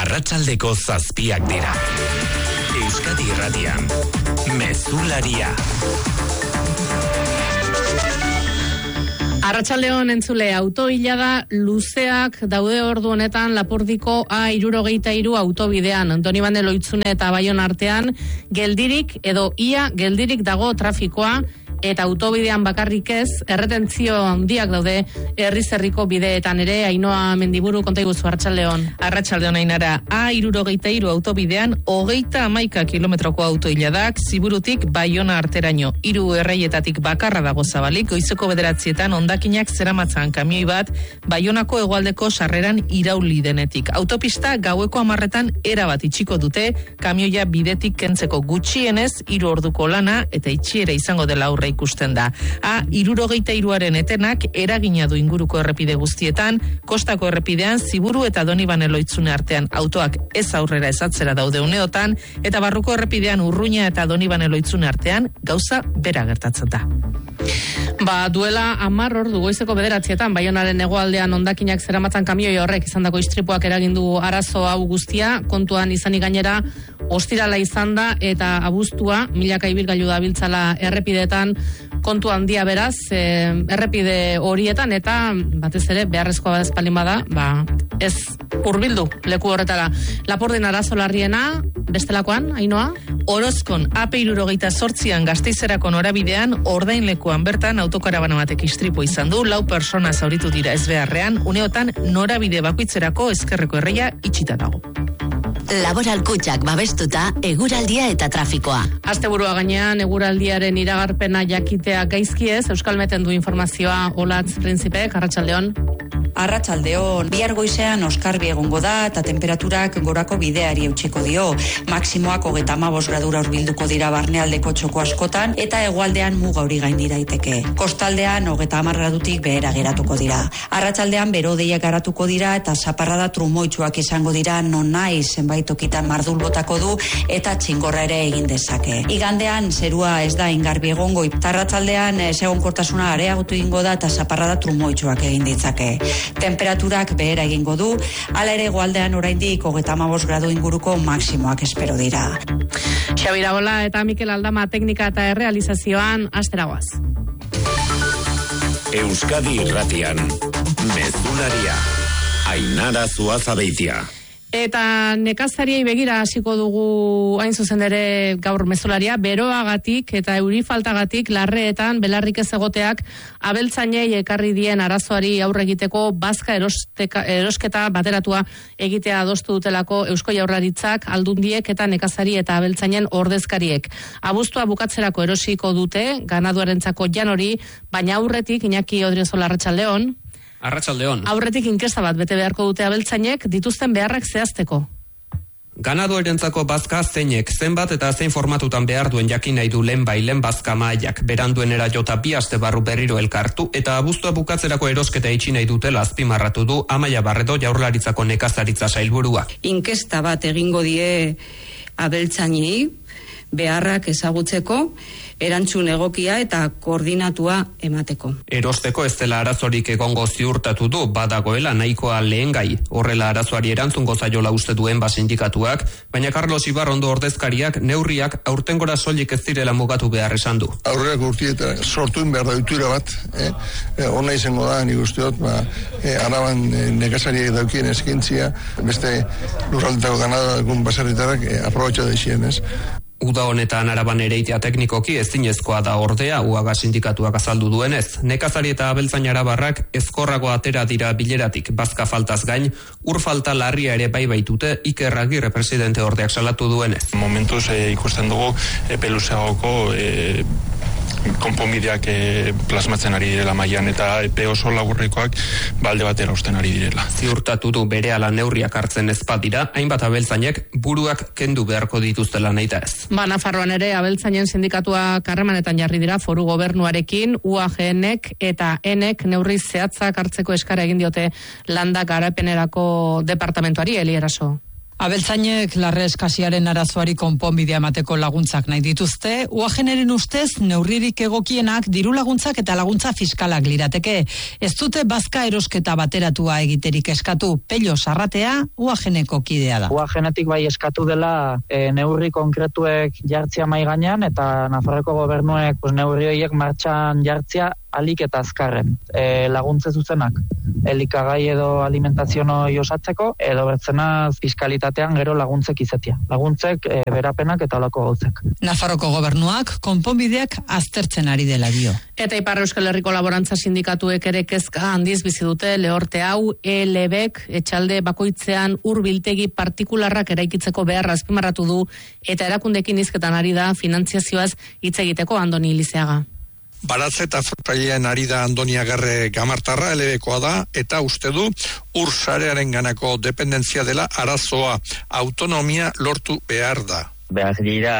Arratsaldeko 7 dira. Euskadi Irratian, Mezularia. Arratsaldeon entzule, autoilada luzeak daude ordu honetan Lapurdiko A63 autobidean. Donibane Lohitzune eta Baiona artean geldirik edo ia geldirik dago trafikoa. Eta autobidean bakarrik ez, erretentzio handiak daude herri-zerriko bideetan ere. Ainhoa Mendiburu, konta iguzu, Arratsaldeon. Arratsaldeon, Ainara. A63 autobidean 31 kilometroko autoiladak, Ziburutik Baiona arteraino. 3 erreietatik bakarra dago zabalik, goizeko 9 hondakinak zeramatzan kamioi bat, Baionako hegoaldeko sarreran irauli denetik. Autopista gaueko 10 erabat itxiko dute, kamioia bidetik kentzeko gutxienez 3 orduko lana eta itxiera izango dela aurre ikusten da. A63aren etenak eragina du inguruko errepide guztietan, kostako errepidean Ziburu eta Donibane Lohitzune artean autoak ez aurrera ez atzera daude uneotan, eta barruko errepidean Urruña eta Donibane Lohitzune artean gauza bera gertatzen da. Duela 10 ordu goizeko 9 Baionaren hegoaldean hondakinak zeramatzan kamioi horrek izandako istripuak eragin du arazo hau guztia, kontuan izanik gainera ostirala izan da eta abuztua milaka ibilgailu dabiltzala errepideetan, kontu handia beraz errepide horietan, eta batez ere beharrezkoa badezpalin bada, ez hurbildu leku horretara. Lapurdin arazo larriena, bestelakoan, Ainhoa? Orozkon AP68an Gasteizerako norabidean ordainlekuan bertan autokarabana batek istripu izan du, 4 pertsona zauritu dira ezbeharrean, uneotan norabide bakoitzerako ezkerreko erreia itxita dago. Laboral Kutxak babestuta eguraldia eta trafikoa. Asteburua gainean eguraldiaren iragarpena jakitea gaizki ez, Euskalmeten du informazioa Olatz Printzipek. Arratsaldeon. Arratsaldeon, bihar goizean oskarbi egongo da eta temperaturak gorako bideari eutsiko dio. Maximoak 35 gradura hurbilduko dira barnealdeko txoko askotan eta hegoaldean muga hori gaindi daiteke. Kostaldean 30 gradutik behera geratuko dira. Arratsaldean berodeiak garatuko dira eta zaparrada trumoitsuak izango dira, nonahi zenbait tokitan mardul botako du eta txingorra ere egin dezake. Igandean zerua ez da ingarbi egongo, arratsaldean egonkortasuna areagotu egingo da eta zaparrada trumoitsuak egin ditzake. Temperaturak behera egingo du, hala ere hegoaldean oraindik 35 gradu inguruko maximoak espero dira. Xabi Iraola eta Mikel Aldama teknika eta errealizazioan, asteragoaz. Euskadi Irratian, Mezularia. Ainara Zuazabeitia. Eta nekazariei begira hasiko dugu hain zuzen ere gaur Mezularia, beroagatik eta euri faltagatik larreetan belarrik ez egoteak abeltzainei ekarri dien arazoari aurre egiteko bazka erosketa bateratua egitea adostu dutelako Eusko Jaurlaritzak, Aldundiek eta nekazari eta abeltzainen ordezkariek. Abuztua bukatzerako erosiko dute ganaduarentzako jan hori, baina aurretik Iñaki Odriozola, Arratsaldeon. Arratsaldeon. Aurretik inkesta bat bete beharko dute abeltzainek dituzten beharrak zehazteko. Ganaduarentzako bazka zeinek zenbat eta zein formatutan behar duen jakin nahi du lehen bazka mailak, beranduenera jota 2 aste barru berriro elkartu eta abuztua bukatzerako erosketa itxi nahi dutela azpimarratu du Amaia Barredo Jaurlaritzako nekazaritza sailburua. Inkesta bat egingo die abeltzainei beharrak ezagutzeko, erantzun egokia eta koordinatua emateko. Erosteko ez dela arazorik egongo ziurtatu du, badagoela nahikoa lehengai. Horrela arazoari erantzungo zaiola uste duen sindikatuak, baina Carlos Ibarrondo ordezkariak neurriak aurtengora soilik ez direla mugatu behar esan du. Aurrerako urtietan sortuen behar da ditura bat, hona izango da, nik usteot, Araban nekazariak daukien eskintzia, beste lurraldetako ganadagun baserritarrak aprobetxa deixien, ez? Uda honetan Araban ereitea teknikoki ezinezkoa da ordea, UAGA sindikatuak azaldu duenez. Nekazari eta abeltzain arabarrak ezkorrago atera dira bileratik bazka faltaz gain, ur falta larria ere bai baitute Iker Agirre presidente ordeak salatu duenez. Momentuz ikusten dugu peluzeagoko konponbideak plasmatzen ari direla mailan eta epe oso laburrekoak balde batera usten ari direla. Ziurtatu du berehala neurriak hartzen ez badira, hainbat abeltzainek buruak kendu beharko dituztela nahi da ez. Nafarroan ere abeltzainen sindikatuak harremanetan jarri dira foru gobernuarekin, UAGnek eta ENek neurri zehatzak hartzeko eskara egin diote landa garapenerako departamentuari, Eli Eraso. Abeltzainek larre eskasiaren arazoari konponbidea emateko laguntzak nahi dituzte, UAGNren ustez neurririk egokienak diru laguntzak eta laguntza fiskalak lirateke. Ez dute bazka erosketa bateratua egiterik eskatu. Pello Sarratea UAGNeko kidea da. UAGNetik bai eskatu dela neurri konkretuek jartzea mahai gainean eta Nafarroako gobernuek neurri horiek martxan jartzea alik eta azkarren. Laguntze zuzenak elikagai edo alimentazionoi osatzeko edo bertzenaz fiskalitatean gero laguntzek izatea. Laguntzek berapenak eta olako gauzek. Nafarroko gobernuak konponbideak aztertzen ari dela dio. Eta Ipar Euskal Herriko Laborantza Sindikatuek ere kezka handiz bizi dute lehorte hau ELBek etxalde bakoitzean urbiltegi partikularrak eraikitzeko beharra azpimarratu du eta erakundekin hizketan ari da finantziazioaz hitz egiteko. Andoni Lizeaga. Baratze eta frailean ari da Andoni Agarre Gamartarra, elebekoa da, eta uste du ursarearen ganako dependentzia dela arazoa, autonomia lortu behar da. Behar dira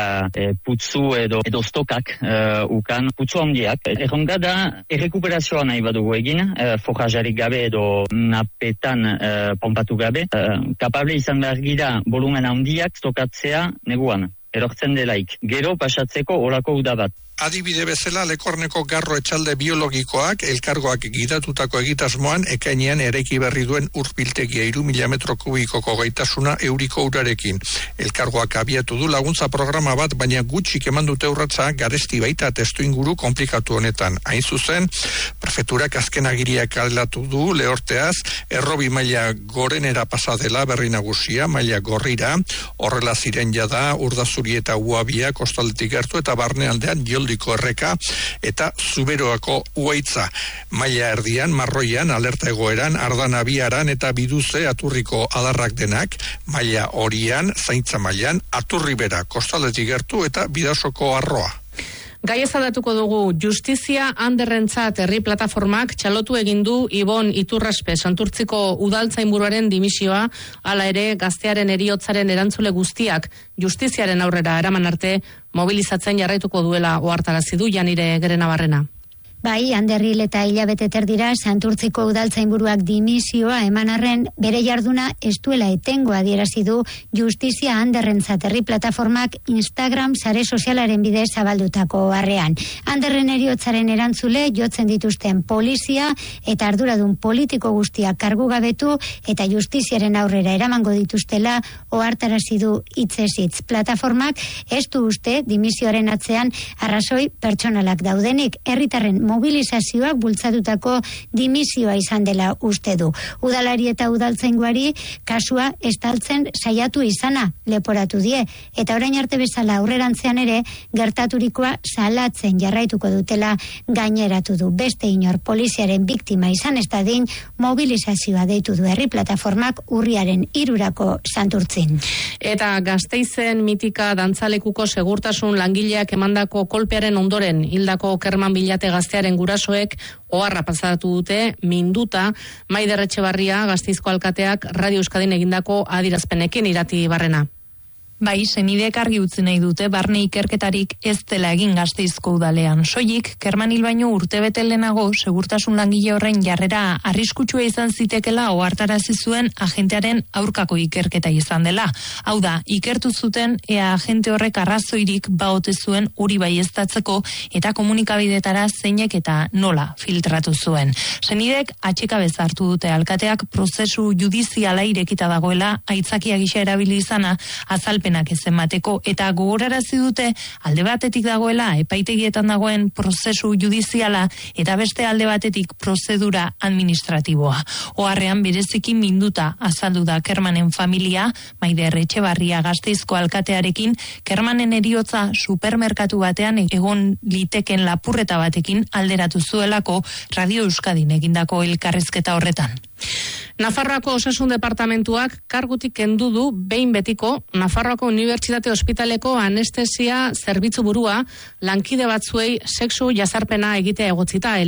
putzu edo stokak ukan putzu handiak. Erronka da errekuperazioa nahi badugu egin, forrajarik gabe edo napetan pompatu gabe. Kapable izan behar gira volumen handiak stokatzea neguan, erortzen delaik. Gero pasatzeko olako uda bat. Adibide bezala Lekorneko garro etxalde biologikoak elkargoak gidatutako egitasmoan ekainean eraiki berri duen urbiltegia 3.000 metro kubikoko gaitasuna euriko urarekin. Elkargoak abiatu du laguntza programa bat, baina gutxik eman dute urratsa garesti baita testu inguru komplikatu honetan. Hain zuzen, prefeturak azken agiriak aldatu du lehorteaz, errobi maila gorenera pasadela berri nagusia, maila gorrira, horrela ziren jada Urdazuri eta Uabia kostaldetik gertu eta barnealdean Joldiko erreka eta Zuberoako Uaitza. Maila erdian, marroian, alerta egoeran, Ardana Biaran eta Biduze Aturriko adarrak denak, maila horian, Zaintza mailan, Aturribera kostaldetik gertu eta Bidasoko Arroa. Gai ezaldatuko dugu, Justizia Anderrentzat herri plataformak txalotu egin du Ibon Iturraspe Santurtziko udaltzainburuaren dimisioa, hala ere gaztearen heriotzaren erantzule guztiak justiziaren aurrera eraman arte mobilizatzen jarraituko duela ohartarazi du Janire Gerenabarrena. Bai, Anderril eta hilabete terdira Santurtziko udaltzainburuak dimisioa eman arren bere jarduna ez duela etengo adierazi du Justizia Anderrentzat herri plataformak Instagram sare sozialaren bidez zabaldutako harrean. Anderren heriotzaren erantzule jotzen dituzten polizia eta arduradun politiko guztiak kargugabetu eta justiziaren aurrera eramango dituztela ohartarazi du hitzez hitz. Plataformak ez du uste dimisioaren atzean arrazoi pertsonalak daudenik, herritarren mobilizazioak bultzatutako dimisioa izan dela uste du. Udalari eta udaltzaingoari kasua estaltzen saiatu izana leporatu die, eta orain arte bezala aurrerantzean ere gertaturikoa salatzen jarraituko dutela gaineratu du. Beste inor poliziaren biktima izan ez dadin mobilizazioa deitu du herri plataformak urriaren 3 Santurtzin. Eta Gasteizen mitika dantzalekuko segurtasun langileak emandako kolpearen ondoren hildako Kerman Bilate gaztearen gurasoek oharra pasatu dute minduta. Maider Etxebarria Gasteizko alkateak Radio Euskadin egindako adierazpenekin Irati Barrena. Bai, senideek argi utzi nahi dute barne ikerketarik ez dela egin Gasteizko udalean. Soilik, Kerman hil baino urtebete lehenago segurtasun langile horren jarrera arriskutsua izan zitekela ohartarazi zuen agentearen aurkako ikerketa izan dela. Hau da, ikertu zuten ea agente horrek arrazoirik baote zuen hori baieztatzeko eta komunikabidetara zeinek eta nola filtratu zuen. Senideek atxekabez hartu dute alkateak prozesu judiziala irekita dagoela aitzakia gisa erabili izana azalpen ez emateko eta gogorarazi dute alde batetik dagoela epaitegietan dagoen prozesu judiziala eta beste alde batetik prozedura administratiboa. Oharrean bereziki minduta azaldu da Kermanen familia, Maider Etxebarria Gasteizko alkatearekin, Kermanen heriotza supermerkatu batean egon liteken lapurreta batekin alderatu zuelako Radio Euskadin egindako elkarrizketa horretan. Nafarroako Osasun Departamentuak kargutik kendu du behin betiko Nafarroako Unibertsitate Ospitaleko anestesia zerbitzu burua lankide batzuei sexu jazarpena egitea egotzita, Eli.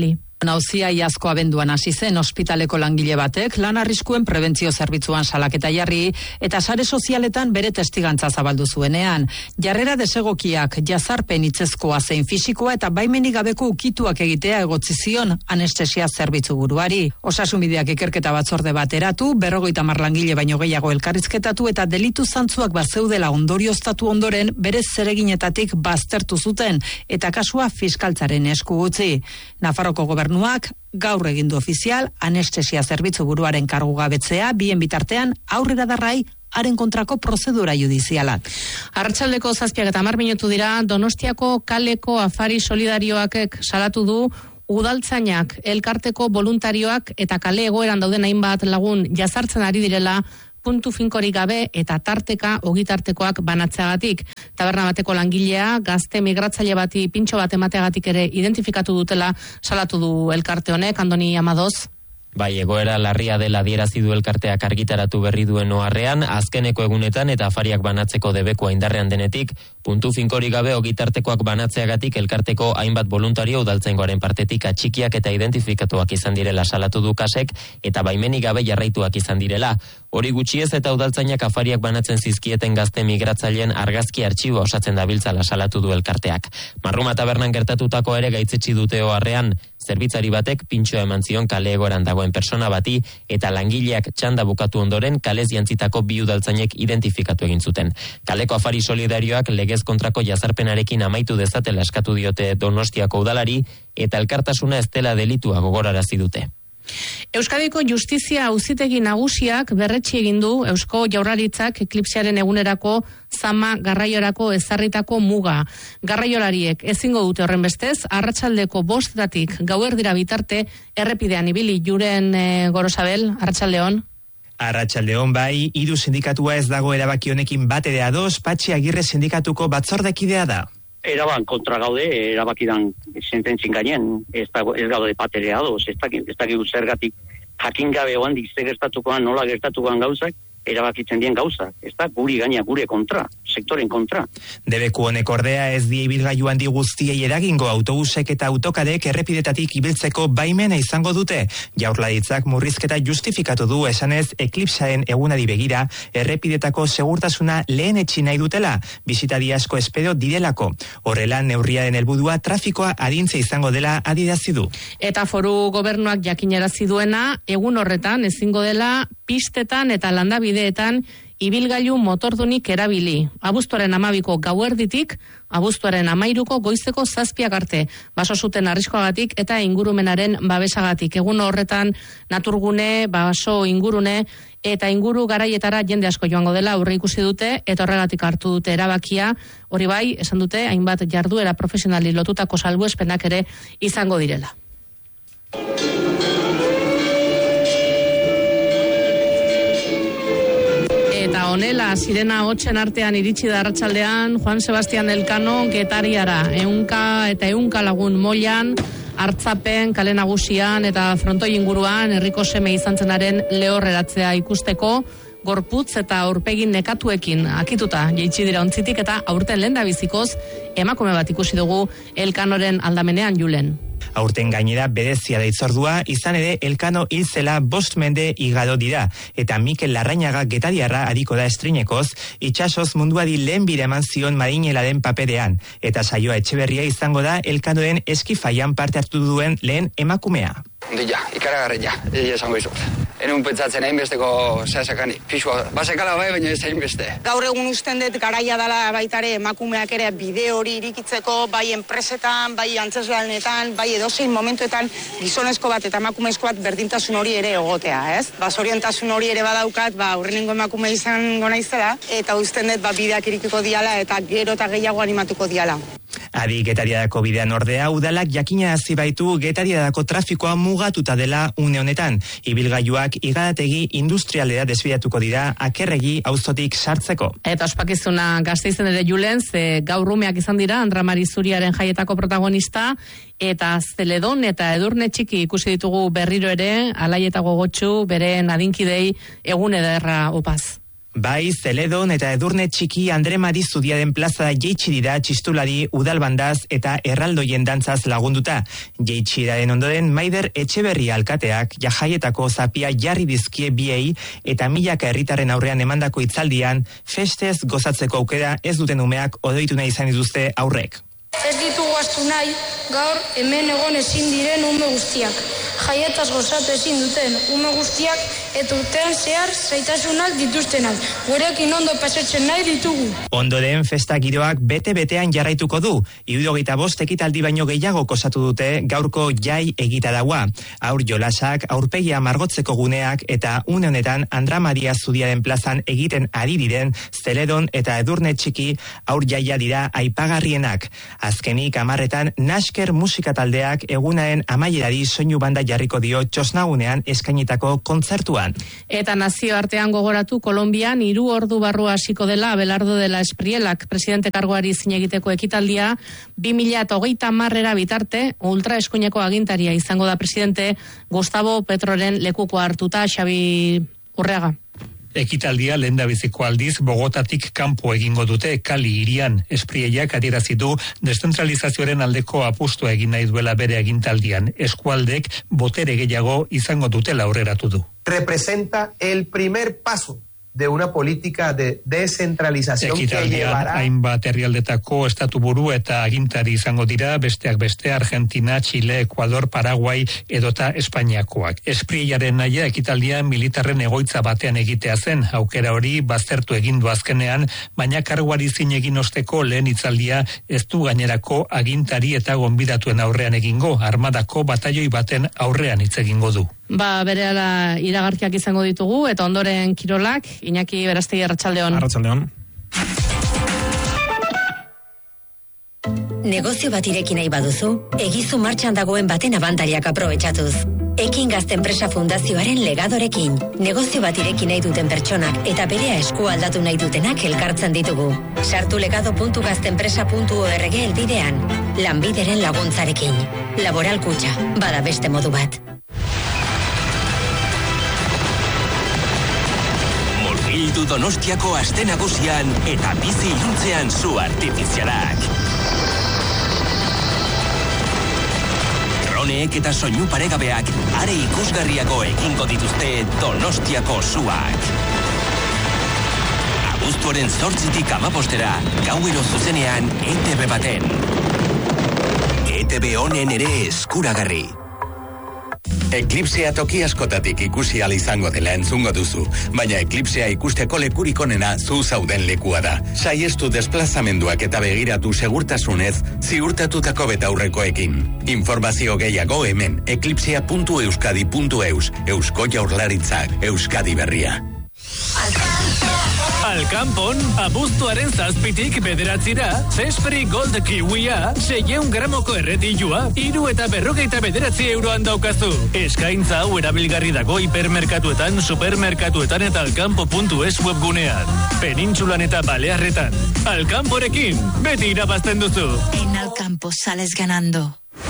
Nauzia iazko abenduan hasi zen ospitaleko langile batek lan arriskuen prebentzio zerbitzuan salaketa jarri eta sare sozialetan bere testigantza zabaldu zuenean. Jarrera desegokiak, jazarpen hitzezkoa zein fisikoa eta baimenik gabeko ukituak egitea egotzi zion anestesia zerbitzu buruari. Osasunbideak ikerketa batzorde bat eratu, 50 langile baino gehiago elkarrizketatu eta delitu zantzuak bazeudela ondorioztatu ondoren bere zereginetatik baztertu zuten eta kasua fiskaltzaren esku utzi. Nafarroko gobernuak gaur egin du ofizial anestesia zerbitzu buruaren kargugabetzea, bien bitartean aurrera darrai haren kontrako prozedura judizialak. Arratsaldeko 7:10 minutu dira, Donostiako kaleko afari solidarioak salatu du udaltzainak, elkarteko voluntarioak eta kale egoeran dauden hainbat lagun jazartzen ari direla puntu finkorik gabe eta tarteka ogitartekoak banatzeagatik. Taberna bateko langilea, gazte migratzaile bati pintxo bat emateagatik ere identifikatu dutela salatu du elkarte honek. Andoni Amadoz. Bai, egoera larria dela adierazi du elkarteak argitaratu berri duen oharrean, azkeneko egunetan eta afariak banatzeko debekoa indarrean denetik, puntu finkorik gabe ogitartekoak banatzeagatik elkarteko hainbat voluntario udaltzaingoaren partetik atxikiak eta identifikatuak izan direla salatu du kasek eta baimenik gabe jarraituak izan direla. Hori gutxiez eta udaltzainak afariak banatzen zizkieten gazte migratzaileen argazki artxiboa osatzen dabiltzala salatu du elkarteak. Marruma tabernan gertatutako ere gaitzetsi dute oharrean, zerbitzari batek pintxoa eman zion kale egoeran dagoen persona bati eta langileak txanda bukatu ondoren kalez jantzitako bi udaltzainek identifikatu egin zuten. Kaleko afari solidarioak legez kontrako jazarpenarekin amaitu dezatela eskatu diote Donostiako udalari eta elkartasuna ez dela delitua gogorarazi dute. Euskadiko Justizia Auzitegi Nagusiak berretsi egin du Eusko Jaurlaritzak eklipsearen egunerako zama garraiorako ezarritako muga. Garraiolariek ezingo dute horren bestez, arratsaldeko 5:00 gauerdira bitarte errepidean ibili. Juren Gorosabel, arratsaldeon. Arratsaldeon bai, 3 sindikatua ez dago erabaki honekin bat ere ados, Patxi Agirre sindikatuko batzordekidea da. Eraban kontra gaude, erabakidan sententzin gainen, ez gaude paterea doz, ez dakik zergatik jakin gabe oandik ze gertatukoan, nola gertatukoan gauzak, erabakitzen dien gauzak, ez da guri gaina, gure kontra, sektoren kontra. Debeku honek ordea ez die ibilgailu handi guztiei eragingo autobusek eta autokarek errepidetatik ibiltzeko baimena izango dute. Jaurlaritzak murrizketa justifikatu du esanez eklipsaren egunari begira errepidetako segurtasuna lehen etxi nahi dutela, bisitari asko espero direlako. Horrela neurriaren helburua trafikoa adintze izango dela adierazi du. Eta foru gobernuak jakinarazi duena, egun horretan ezingo dela pistetan eta landabideetan ibilgailu motordunik erabili. Abuztuaren 12ko gauerditik, abuztuaren 13ko goizeko 7 arte. Baso zuten arriskoagatik eta ingurumenaren babesagatik. Egun horretan naturgune, baso ingurune eta inguru garaietara jende asko joango dela aurre ikusi dute eta horregatik hartu dute erabakia. Hori bai, esan dute hainbat jarduera profesionali lotutako salbuespenak ere izango direla. Eta honela, sirena 8 artean iritsi da arratsaldean Juan Sebastián Elkano Getariara, 100 lagun moilan, Hartzapen, kale nagusian eta frontoi inguruan herriko seme izan zenaren lehorreratzea ikusteko, gorputz eta aurpegin nekatuekin akituta jaitsi dira ontzitik eta aurten lehendabizikoz emakume bat ikusi dugu Elkanoren aldamenean Julen. Aurten gainera berezia da itzordua, izan ere Elkano hil zela 5 mende igaro dira, eta Mikel Larrañaga Getariarra adiko da estrinekoz, itxasoz munduari lehen bira eman zion marinelaren paperean, eta saioa Etxeberria izango da Elkanoren eskifaian parte hartu duen lehen emakumea. Dila, ikaragarria, esango izut. Enun pentsatzen hainbesteko zehazakani. Pisua, basekala bai, baina ez hainbeste. Gaur egun usten dut garaia dela baitare emakumeak ere bide hori irikitzeko, bai enpresetan, bai antzeslanetan, bai edozein momentuetan gizonezko bat eta emakumezko bat berdintasun hori ere egotea, ez? Zoriontasun hori ere badaukat, aurrenengo emakume izango naizela, eta usten dut bideak irikiko diala eta gero eta gehiago animatuko diala. Adi Getariadako bidean ordea, udalak jakina hasi baitu Getariadako trafikoa mugatuta dela une honetan. Ibilgailuak igarategi industrialera desbiatuko dira Akerregi auzotik sartzeko. Eta ospakizuna Gasteizen ere Julen, gaur rumeak izan dira Andra Mari Zuriaren jaietako protagonista, eta Zeledon eta Edurne Txiki ikusi ditugu berriro ere, alai eta gogotsu beren adinkidei egun ederra opaz. Bai, Zeledon eta Edurne Txiki Andre Mari Zudiaren plaza jeitsi dira txistulari udalbandaz eta erraldoien dantzaz lagunduta. Jeitsiraren ondoren Maider Etxeberri alkateak jajaietako zapia jarri dizkie biei eta milaka herritarren aurrean emandako hitzaldian festez gozatzeko aukera ez duten umeak odoitu nahi izan dituzte aurrek. Ez ditugu astu nahi, gaur hemen egon ezin diren ume guztiak. Jaietaz gozatu ezin duten ume guztiak eta urtean zehar zaitasunak dituztenak. Gurekin ondo pasatzen nahi ditugu. Ondoren festa giroak bete-betean jarraituko du. 75 ekitaldi baino gehiago osatu dute gaurko jai egitaraua. Aur jolasak, aurpegia margotzeko guneak eta une honetan Andra Maria Zudiaren plazan egiten ari diren Zeledon eta Edurne Txiki aur jaia dira aipagarrienak. Azkenik 10etan Nasker musika taldeak egunaren amaierari soinu banda jarriko dio txosnagunean eskainitako kontzertuan. Eta nazioartean gogoratu Kolonbian 3 ordu barru hasiko dela Abelardo de la Esprielak presidente karguari zin egiteko ekitaldia 2030 bitarte ultraeskuineko agintaria izango da presidente Gustavo Petroren lekuko hartuta. Xabi Urreaga. Ekitaldia lehendabiziko aldiz Bogotatik kanpo egingo dute Kali hirian. Espriellak adierazi du deszentralizazioaren aldeko apustua egin nahi duela bere agintaldian. Eskualdek botere gehiago izango dutela aurreratu du. Representa el primer paso de una política de descentralización que llevará... hainbat herrialdetako estatuburu eta agintari izango dira, besteak beste Argentina, Chile, Ecuador, Paraguay edota Espainiakoak. Espriellaren nahia ekitaldian militarren egoitza batean egitea zen, aukera hori baztertu egindu azkenean, baina karguari zin egin osteko lehen hitzaldia ez du gainerako agintari eta gonbidatuen aurrean egingo, armadako bataioi baten aurrean hitz egingo du. Berehala iragarkiak izango ditugu eta ondoren kirolak. Iñaki Berastegi, arratsaldeon. Arratsaldeon. Negozio bat ireki nahi baduzu, egizu martxan dagoen baten abantariak aprobetxatuz. Ekin Gazte Enpresa Fundazioaren legadorekin. Negozio bat ireki nahi duten pertsonak eta berea esku aldatu nahi dutenak elkartzen ditugu. Sartu legado.gazteenpresa.org helbidean. Lanbideren laguntzarekin. Laboral Kutxa, bada beste modu bat. Bildu Donostiako aste nagusian eta bizi iluntzean zu artifizialak. Droneek eta soinu paregabeak are ikusgarriago egingo dituzte Donostiako zuak. Abuztuaren 8-tik 15-era, gauero zuzenean ETV baten. ETV honen ere eskuragarri. Eklipsea toki askotatik ikusi ahal izango dela entzungo duzu, baina eklipsea ikusteko lekurik onena zu zauden lekua da. Saiestu desplazamenduak eta begiratu segurtasunez ziurtatutako betaurrekoekin. Informazio gehiago hemen eklipsea.euskadi.eus. Eusko Jaurlaritzak, Euskadi berria. Alkanpon, abuztuaren 7tik 9 Zespri Gold Kiwia 600 gramoko erretilua 349 euroan daukazu. Eskaintza hau erabilgarri dago hipermerkatuetan, supermerkatuetan eta alkanpo.es webgunean. Penintsulan eta Balearretan. Alkanporekin, beti irabazten duzu. En Alkampo sales ganando.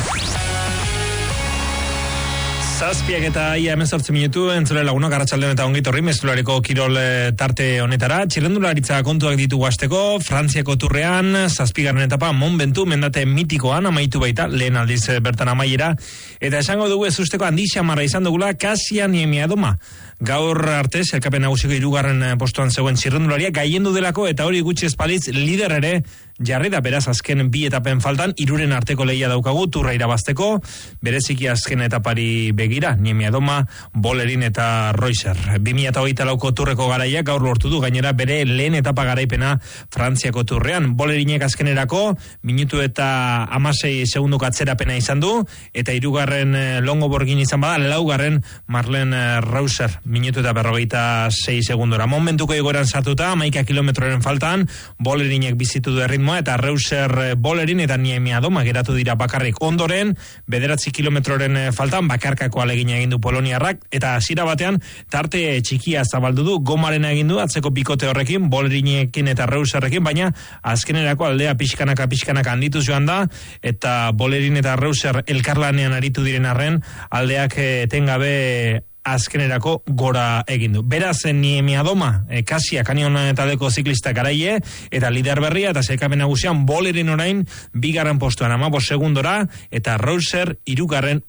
7 eta ia 18 minutu entzule lagunok arratsaldeon eta ongi etorri mezulareko kirol tarte honetara. Txirrendularitza kontuak ditugu hasteko, Frantziako turrean 7. etapa Monbentu mendate mitikoan amaitu baita, lehen aldiz bertan amaiera, eta esango dugu ez usteko handi xamarra izan dugula Kasia Niemiadoma. Gaur arte sailkapen nagusiko 3. postuan zegoen txirrendularia gaiendu delako eta hori gutxi espalitz lider ere jarri da, beraz azken 2 etapen faltan 3 arteko lehia daukagu turra irabazteko, bereziki azken etapari begira, Niemiadoma, Bolerin eta Reuser. 2024ko turreko garaia gaur lortu du, gainera bere lehen etapa garaipena Frantziako turrean. Bolerinek azkenerako minutu eta 16 segunduk atzerapena izan du, eta 3. Longo Borgin izan bada, 4. Marlene Reuser, minutu eta 56 segundora. Momentuko igoeran sartuta, 11 kilometroren faltan, Bolerinek bizitu du erritmoa, eta Reuser, Bolerin eta Niemiadoma geratu dira bakarrik. Ondoren, 9 kilometroren faltan bakarkako alegina egin du poloniarrak, eta hasiera batean tarte txikia zabaldu du, Gomarena egin du atzeko bikote horrekin, Bolerinekin eta Reuserrekin, baina azkenerako aldea pixkanaka handituz joan da, eta Bolerin eta Reuser elkarlanean aritu diren arren, aldeak etengabe azkenerako gora egin du. Beraz, Niemi Adoma, Kasia Kanion taldeko ziklista garaie, eta lider berria, eta sailkapen nagusian Bolerin orain, 2. postuan 15 segundora, eta Rouser 3.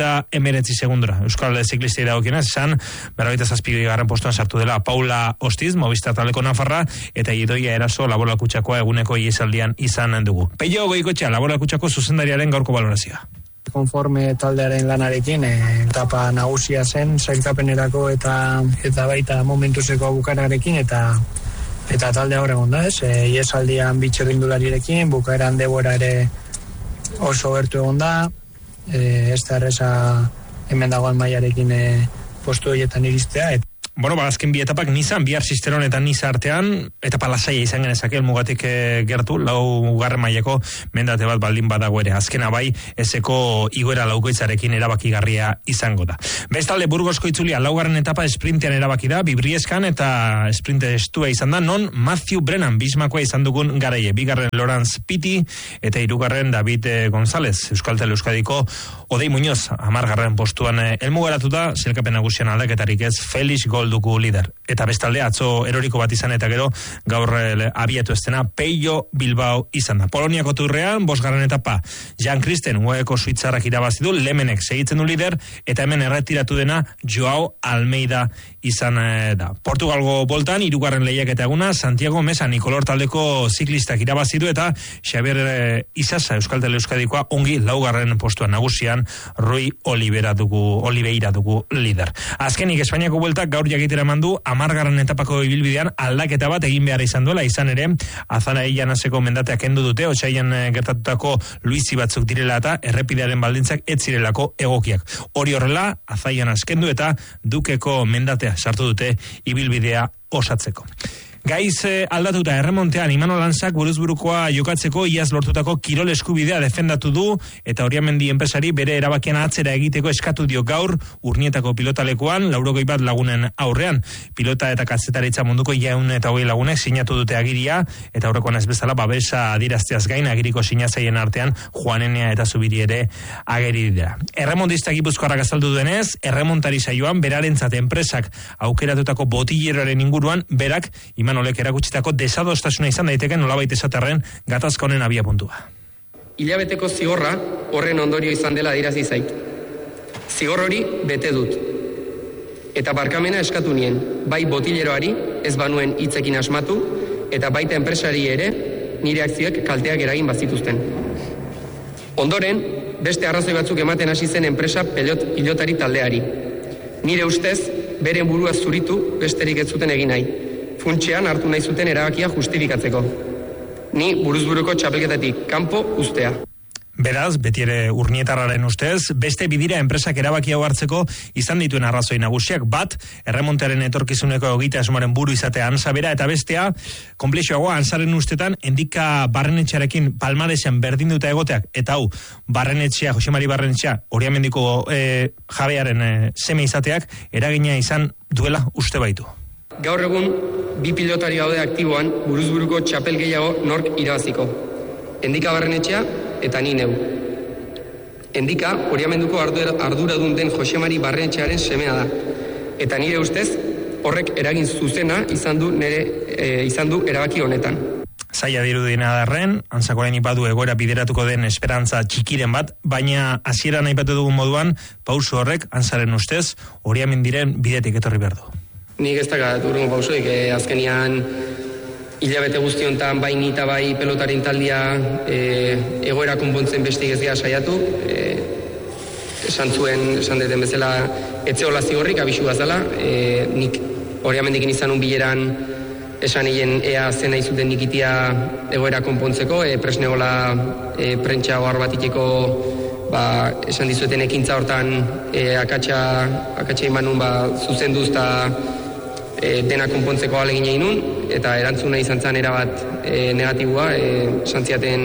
29 segundora. Euskal ziklista dagokienez, esan, 47. postuan sartu dela Paula Ostiz, Movistar taldeko nafarra, eta Idoia Eraso Laboral-Kutxakoa eguneko iesaldian izan dugu. Peio Goikoetxea, Laboral-Kutxako zuzendariaren gaurko valorazioa. Konforme taldearen lanarekin, etapa nagusia zen, sailkapenerako eta baita momentuzeko bukararekin, eta talde hor egon da, ez? Iesaldian bitxerrindularirekin, bukaeran debora ere oso gertu egon da, ez da erreza hemen dagoen mailarekin postu horietan iristea. Bueno, azken bi etapak Nizan, Bihar Sisteron eta Niza artean, etapa lasaia izan genezake, elmugatik gertu, 4. mailako mendate bat baldin badago ere. Azkena bai, ezeko igoera laukoitzarekin erabakigarria izango da. Bestalde, Burgosko itzulia, 4. etapa esprintean erabaki da, Bibrieskan eta sprinte estua izan da, non Matthew Brennan, Bismakoa izan dugun garaie, 2. Lorenz Pitti, eta 3. David González, Euskaltel Euskadiko Odei Muñoz, 10. postuan elmugaratu da, sailkapen nagusian aldaketarik ez, Felix Golduku lider. Eta bestalde, atzo eroriko bat izan eta gero, gaur abiatu estena, Peio Bilbao izan da. Poloniako turrean, 5. etapa, Jan Kristen, UAEko suitzarrak irabazi du, Lemenek segitzen du lider, eta hemen erretiratu dena, Joao Almeida izan da. Portugalgo boltan, 3. lehiaketa eguna, Santiago Mesa, Nikolor taldeko ziklistak irabazi du, eta Xabier Isasa, Euskaltel Euskadikoa, ongi 4. postuan nagusian, Rui Oliveira dugu lider. Azkenik, Espainiako bueltak gaur jakitera mandu, 10. etapako ibilbidean aldaketa bat egin behar izan duela, izan ere, Azanai Janaseko mendateak kendu dute, otsailean gertatutako luizi batzuk direla eta errepidearen baldintzak ez zirelako egokiak. Hori horrela, Azanai Janas kendu eta Dukeko mendatea sartu dute ibilbidea osatzeko. Gaiz aldatuta erremontean Imanol Lanzak buruzburukoa jokatzeko iaz lortutako kirol eskubidea defendatu du eta Oriamendi enpresari bere erabakian atzera egiteko eskatu dio gaur Urnietako pilotalekuan 81 lagunen aurrean. Pilota eta kazetaritza munduko 120 lagunek sinatu dute agiria eta aurrekoan ez bezala babesa adierazteaz gain agiriko sinatzaien artean Juanenea eta Zubiri ere ageri dira. Erremontistak Gipuzkoarrak azaldu denez, erremontari saioan berarentzat enpresak aukeratutako botileroaren inguruan berak Imanolek erakutsitako desadostasuna izan daiteke nolabait esaterren gatazka honen abiapuntua. Hilabeteko zigorra horren ondorio izan dela adierazi zait. Zigor hori bete dut. Eta barkamena eskatu nien, bai botileroari ez banuen hitzekin asmatu eta baita enpresari ere nire akzioek kalteak eragin bazituzten. Ondoren, beste arrazoi batzuk ematen hasi zen enpresa pilotari taldeari. Nire ustez, beren burua zuritu besterik ez zuten egin nahi. Funtsean hartu nahi zuten erabakia justifikatzeko. Ni buruzburuko txapelketatik kanpo ustea. Beraz, beti ere Urnietarraren ustez, beste bidira enpresak erabakia hartzeko izan dituen arrazoi nagusiak bat, erremontearen etorkizuneko egite asmoaren buru izatea Ansa bera, eta bestea, konplexioagoa Ansaren ustetan, endika Barrenetxearekin palmaresean berdinduta egoteak, eta hau, Barrenetxea, Jose Mari Barrenetxea, Oriamendiko jabearen seme izateak, eragina izan duela uste baitu. Gaur egun, bi pilotari gaude aktiboan buruzburuko txapel gehiago nork irabaziko. Endika Barrenetxea eta ni neu. Endika, Oriamenduko arduradun den Jose Mari Barrenetxearen semea da. Eta nire ustez, horrek eragin zuzena izan du erabaki honetan. Zaila dirudina darren, Ansakoren ipadu egoera bideratuko den esperantza txikiren bat, baina hasieran aipatu dugun moduan, pauso horrek, Ansaren ustez, Oriamendiren bidetik etorri behar du. Nik ez dakat urrengo pausoik, azkenian hilabete guztiontan bai ni eta bai pelotaren taldia egoera konpontzen bestik ez gara saiatu. Esan deten bezala etzeola zigorrik abisu gazala. Nik Oriamendikin izan un bileran esan hien ea zen nahi zuten nikitia egoera konpontzeko, presnegola prentsa ohar bat iteko esan dizueten ekintza hortan akatsa imanun zuzenduz eta dena konpontzeko alegin egin nun, eta erantzuna izan zen erabat negatibua, santziaten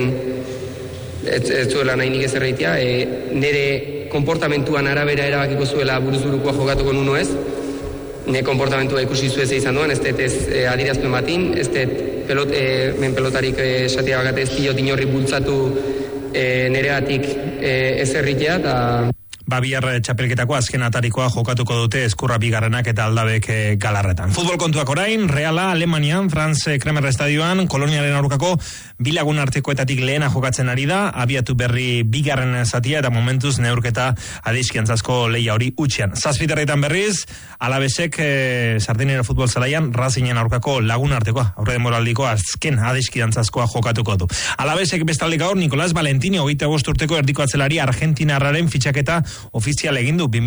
ez zuela nahi nik ez erreitea, nire konportamentuan arabera erabakiko zuela buruzburukoa jokatuko nuno ez, nire konportamentua ikusi zuez izan duan, ez adirazpen batin, ez men pelotarik esatea bakate ez pilot inorri bultzatu niregatik ez erritea, eta Bihar txapelketako azken atarikoa jokatuko dute Ezkurra bigarrenak eta Aldabek Galarretan. Futbol kontuak orain, Reala Alemanian, Franz Kremer estadioan, Koloniaren aurkako bilagun artekoetatik lehena jokatzen ari da, abiatu berri bigarren zatia eta momentuz neurketa adiskiantzazko leia hori utxean. Zazpiterretan berriz, Alabesek Sardinera futbol zelaian Racingen aurkako lagun artekoa, aurre demoraldiko azken adiskiantzazkoa jokatuko du. Alabesek bestalde gaur Nicolás Valentini 25 urteko erdiko atzelari Argentinarraren fitxaketa ofizial egin du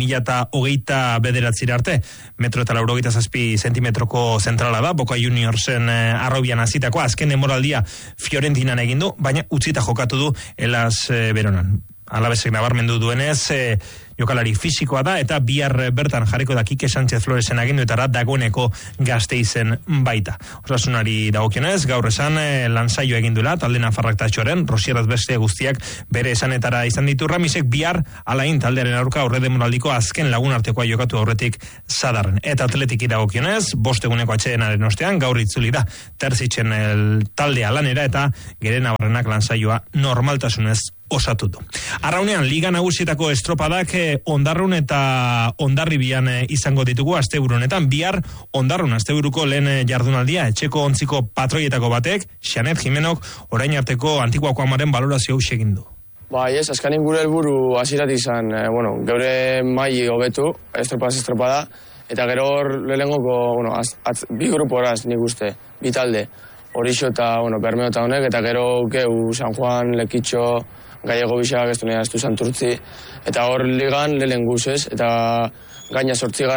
2029 arte. Metro eta 97 zentimetroko zentrala da, Boca Juniorsen arrobian hasitako azken demoraldia Fiorentinan egin du, baina utzita jokatu du Elas Veronan. Alabesek nabarmendu duenez, jokalari fisikoa da eta bihar bertan jarriko da Kike Sánchez Floresen aginduetara dagoeneko Gasteizen baita. Osasunari dagokionez, gaur esan lansaio egin duela talde nafarrak tatxoaren, Rosieraz beste guztiak bere esanetara izan ditu. Ramisek bihar alain taldearen aurka aurre demoraldiko azken lagun artekoa jokatu aurretik Zadarren. Eta atletiki dagokionez, 5 eguneko atsedenaren ostean gaur itzuli da Terzitzen taldea lanera eta Gere Navarrenak lansaioa normaltasunez osatu du. Arraunean, Liga Nagusietako estropadak Ondarrun eta Hondarribian izango ditugu asteburu honetan. Bihar Ondarrun asteburuko lehen jardunaldia etxeko ontziko patroietako batek, Xanet Jimenok orain arteko Antiguako Amaren balorazio hau egin du. Azkanin gure helburu hasieratik izan, geure mai hobetu, estropada, eta gero hor lehengoko, bi gruporaz nik uste, bi talde, Horixo eta, Bermeo eta honek, eta gero geu San Juan, Lekitxo, Gallego Bixak, Estonea, Estu Santurtzi, eta hor ligan lehen guzez, eta gaina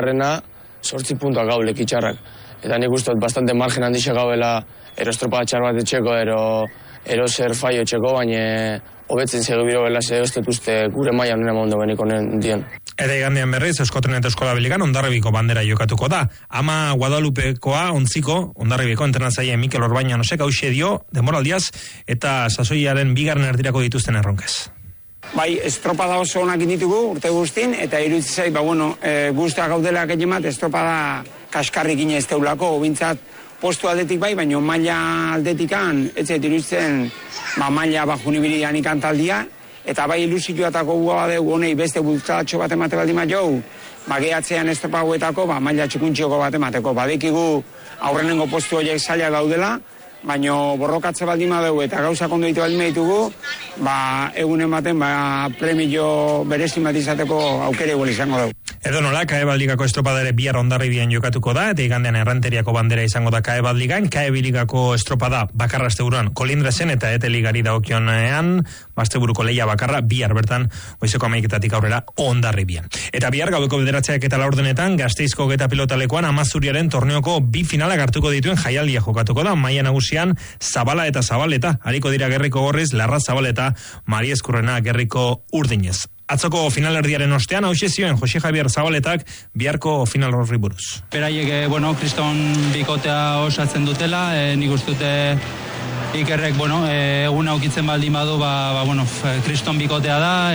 8 puntuak gau Lekitxarrak. Eta nik ustot bastante margen handixe gauela erostropa txar bat etxeko, ero zer faio etxeko, baina hobetzen zego biro bela ze uste gure maia nena mondo beniko dion. Eta igandean berriz, Euskotrenet Eskola Biligan Hondarribiko bandera jokatuko da. Ama Guadalupekoa ontziko, Hondarribiko entrenatzaile Mikel Orbaina nosek hauxe dio, demoraldiaz, eta sasoiaren bigarren erdirako dituzten erronkez. Estropada oso onak ditugu urte guztin, eta iruditza guztia gaudela gehiamat, estropada kaskarrik ez teulako, bintzat postu aldetik baina maila aldetikan, ez zait iruditzen, maila bajunibilian ikantaldia, eta ilusioatako gua badeu honei beste bultzatxo bat emate baldin bat jau, gehatzean estropaguetako, maila txikuntxioko bat emateko. Badekigu aurrenengo postu horiek zaila gaudela, baina borrokatze baldin badeu eta gauza kondo ditu baldin baditugu, egun ematen premio berezin bat izateko aukere igual izango dugu. Edo nola, Kaebal Ligako estropada ere bihar Hondarribian jokatuko da, eta igandean Errenteriako bandera izango da Kaebal Ligan. Kaebal Ligako estropada bakarra asteburuan Kolindresen eta Ete Ligari dagokionean, asteburuko leia bakarra bihar bertan goizeko 11:00 aurrera Hondarribian. Eta bihar gaueko 9:00 eta 4:00 Gasteizko Geta Pilotalekuan Amazuriaren torneoko bi finalak hartuko dituen jaialdia jokatuko da. Maia nagusian Zabala eta Zabaleta, hariko dira Gerriko Gorriz, Larra Zabaleta, Mari Eskurrena Gerriko Urdinez. Atzoko finalerdiaren ostean hauxe zioen Jose Javier Zabaletak biharko final horri buruz. Beraiek, kriston bikotea osatzen dutela, nik ustute Ikerrek, egun aukitzen baldin badu, kriston bikotea da,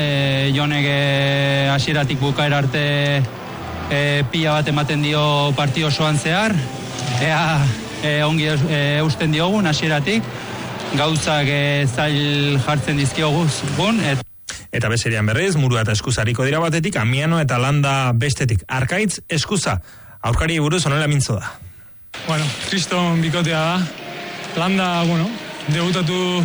Jonek hasieratik bukaera arte pila bat ematen dio partio osoan zehar, ongi eusten diogun hasieratik, gauzak zail jartzen dizkiogun, Eta bezerian berriz, Murua eta Eskuza hariko dira batetik, Amiano eta Landa bestetik. Arkaitz, Eskuza, aurkari buruz onela mintzo da. Kriston bikotea da. Landa, debutatu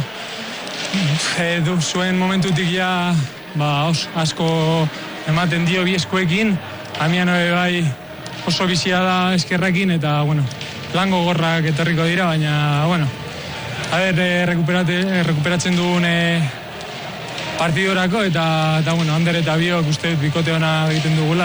zuen momentutik ja, asko ematen dio bieskoekin. Amiano oso bizia da eskerrekin, eta, lango gorrak etorriko dira, baina, rekuperatzen dugun partidorako, eta Ander eta biok uste bikote ona egiten dugula,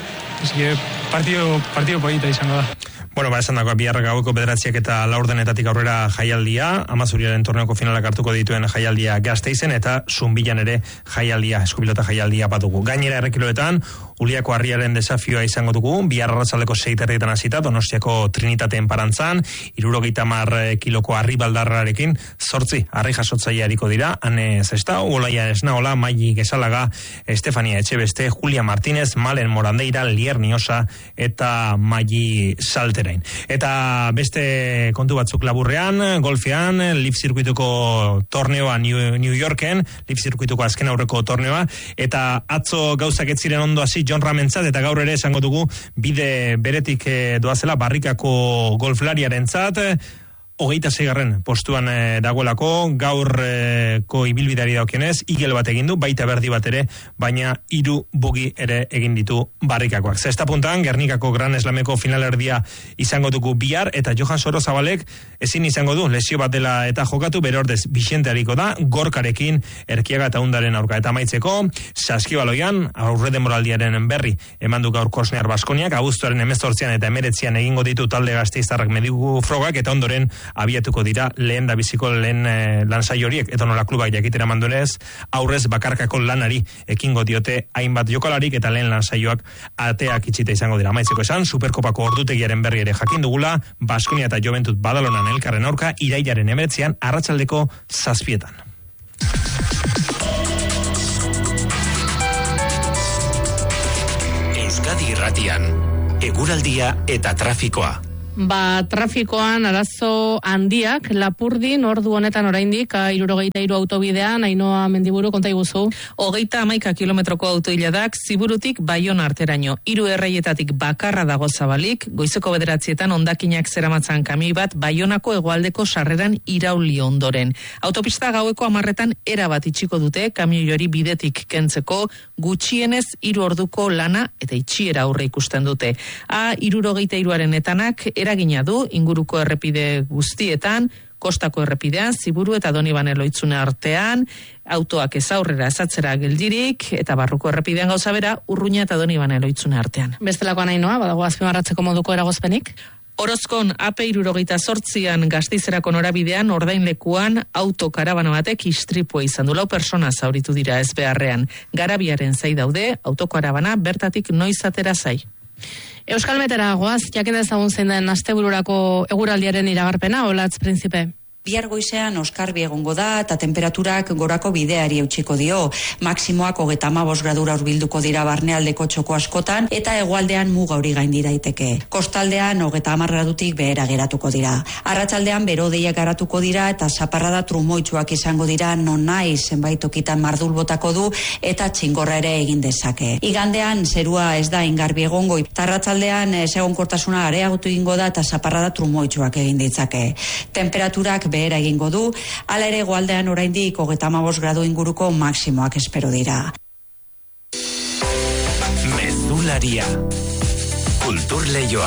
partido polita izango da. Esan dagoa bihar gaueko 9:00 eta 4:00 aurrera jaialdia, Amazuriaren torneoko finalak hartuko dituen jaialdia Gasteizen, eta Zunbilan ere jaialdia, eskupilota jaialdia batugu. Gainera errekiloetan, Uliako Harriaren desafioa izango dugu, bihar arratsaldeko 6:30 hasita, Donostiako Trinitateen parantzan, 70 kiloko harri baldarrarekin, 8 harri jasotzaileariko dira, Ane Zesta, Olaia Esnaola, Maili Gesalaga, Estefania Etxebeste, Julia Martínez, Malen Morandeira, Lier Niosa eta Maili Salterain. Eta beste kontu batzuk laburrean, golfean, Live Zirkuituko torneoa New Yorken, Live Zirkuituko azken aurreko torneoa, eta atzo gauzak ez ziren ondo hasi Jon Rahmentzat, eta gaur ere esango dugu bide beretik doazela barrikako golflariarentzat, 26. postuan dagoelako, gaurko ibilbideari daukionez, igel bat egin du, baita berdi bat ere, baina 3 bugi ere egin ditu barrikakoak. Zesta puntan, Gernikako Gran Slameko finalerdia izango dugu bihar, eta Johan Sorozabalek ezin izango du, lesio bat dela eta jokatu, bere ordez Bixente hariko da, Gorkarekin, Erkiaga eta Undaren aurka. Eta amaitzeko, Saskibaloian, aurre demoraldiaren berri, eman du gaur Kosnear Baskoniak, abuztuaren 18 eta 19 egingo ditu talde Gasteiztarrak mediku frogak, eta ondoren abiatuko dira lehen da biziko lehen lansai horiek, eta nola klubak jakitera manduenez, aurrez bakarkako lanari ekingo diote hainbat jokalarik, eta lehen lansaioak ateak itxita izango dira. Amaitzeko esan, Superkopako ordutegiaren berri ere jakin dugula, Baskonia eta Joventut Badalonan elkarren aurka, irailaren 19 arratsaldeko 7:00. Euskadi Irratian, eguraldia eta trafikoa. Trafikoan arazo handiak, Lapurdin, ordu honetan oraindik, 63 autobidean, Ainhoa Mendiburu, konta iguzu. 31 kilometroko autoiladak, Ziburutik Baiona arteraino. 3 erreietatik bakarra dago zabalik, goizeko 9 hondakinak zeramatzan kamioi bat, Baionako hegoaldeko sarreran irauli ondoren. Autopista gaueko 10 erabat itxiko dute, kamioi hori bidetik kentzeko, gutxienez 3 orduko lana eta itxiera aurre ikusten dute. A63aren etanak, eragina du inguruko errepide guztietan, kostako errepidean, Ziburu eta Donibane Loitzune artean, autoak ez aurrera ezatzera geldirik, eta barruko errepidean gauza bera, Urruña eta Donibane Loitzune artean. Bestelakoan Ainhoa, badago azpimarratzeko moduko eragozpenik? Orozkon AP78an Gasteizerako norabidean, ordainlekuan autokarabana batek istripua izan du, 4 pertsona zauritu dira ez beharrean. Garabiaren zai daude, autokarabana bertatik noiz atera zai. Euskal Metera goaz, jakin ezagun zein den astebururako eguraldiaren iragarpena, Olatz Prinzipe? Bihar goizean oskarbi egongo da eta temperaturak gorako bideari eutsiko dio. Maksimoak 35 gradura hurbilduko dira barnealdeko txoko askotan eta hegoaldean muga hori gaindi daiteke. Kostaldean 30 gradutik behera geratuko dira. Arratsaldean berodeiak garatuko dira eta zaparrada trumoitsuak izango dira nonahi zenbait tokitan mardul botako du eta txingorra ere egin dezake. Igandean zerua ez da ingarbi egongo eta arratsaldean egonkortasuna areagotu egingo da eta zaparrada trumoitsuak egin ditzake. Temperaturak behera egingo du, hala ere hegoaldean oraindik 35 gradu inguruko maksimoak espero dira. Mezularia. Kulturleioa.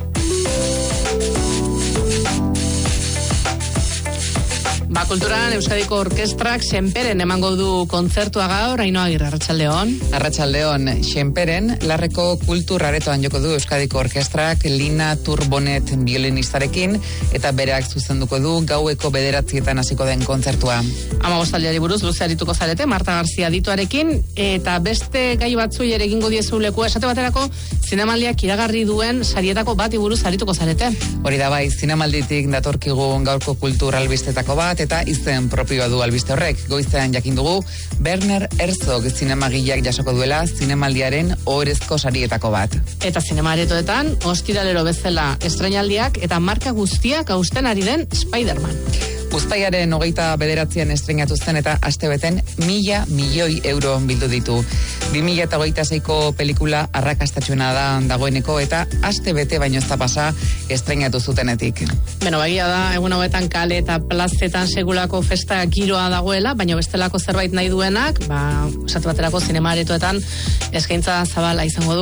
Kulturan Euskadiko Orkestrak Xenperen emango du kontzertua gaur, Ainhoa Agirre, arratsaldeon. Arratsaldeon, Xenperen, Larreko kulturaretoan joko du Euskadiko Orkestrak Lina Turbonet biolinistarekin eta bereak zuzenduko du gaueko 9:00 hasiko den kontzertua. 15 buruz luze arituko zarete, Marta Garzia dituarekin, eta beste gai batzuei ere egingo diezu lekua, esate baterako zinemaldiak iragarri duen sarietako bati buruz arituko zarete. Hori da bai, zinemalditik datorkigu gaurko kultur albistetako bat, eta izen propioa du albiste horrek. Goizean jakin dugu, Werner Herzog zinemagileak jasoko duela zinemaldiaren ohorezko sarietako bat. Eta zinemaretoetan, ostiralero bezala estreinaldiak eta marka guztiak hausten ari den Spider-Man. Uztailaren 29an estreinatu zen eta astebeten 1.000 milioi euro bildu ditu. 2026ko pelikula arrakastatsuena da dagoeneko eta astebete baino ez da pasa estreinatu zutenetik. Beno, bagia da, egun hauetan kale eta plazetan segulako festa giroa dagoela, baina bestelako zerbait nahi duenak, esate baterako zinemaretoetan eskaintza zabala izango du.